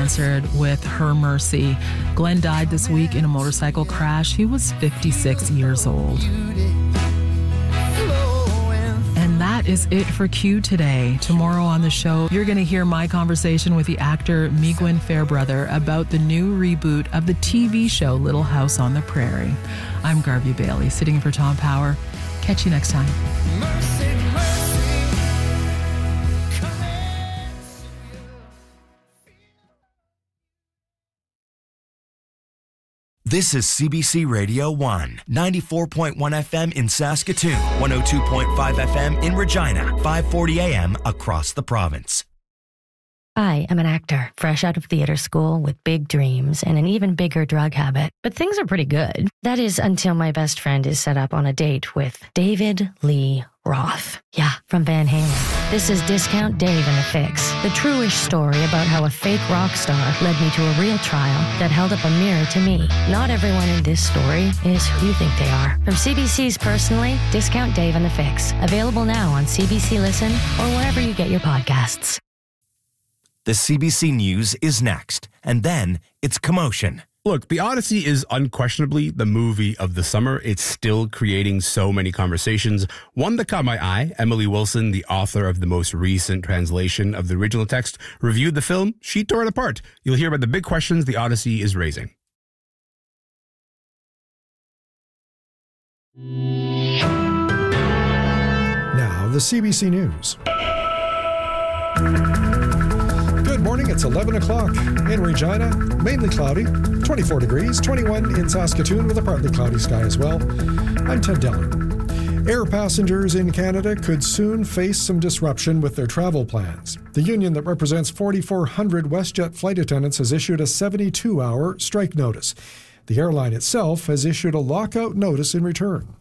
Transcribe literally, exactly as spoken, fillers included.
answered with Her Mercy. Glenn died this week in a motorcycle crash. He was fifty-six years old. And that is it for Q today. Tomorrow on the show, you're going to hear my conversation with the actor Migwin Fairbrother about the new reboot of the T V show Little House on the Prairie. I'm Garvey Bailey, sitting in for Tom Power. Catch you next time. Mercy, mercy, This is C B C Radio one, ninety-four point one F M in Saskatoon, one oh two point five F M in Regina, five forty A M across the province. I am an actor, fresh out of theater school with big dreams and an even bigger drug habit. But things are pretty good. That is until my best friend is set up on a date with David Lee Roth. Yeah, from Van Halen. This is Discount Dave and the Fix, the true-ish story about how a fake rock star led me to a real trial that held up a mirror to me. Not everyone in this story is who you think they are. From C B C's Personally, Discount Dave and the Fix. Available now on C B C Listen or wherever you get your podcasts. The C B C News is next, and then it's Commotion. Look, The Odyssey is unquestionably the movie of the summer. It's still creating so many conversations. One that caught my eye, Emily Wilson, the author of the most recent translation of the original text, reviewed the film. She tore it apart. You'll hear about the big questions The Odyssey is raising. Now, the C B C News. Good morning, it's eleven o'clock in Regina, mainly cloudy, twenty-four degrees, twenty-one in Saskatoon with a partly cloudy sky as well. I'm Ted Dillon. Air passengers in Canada could soon face some disruption with their travel plans. The union that represents forty-four hundred WestJet flight attendants has issued a seventy-two hour strike notice. The airline itself has issued a lockout notice in return.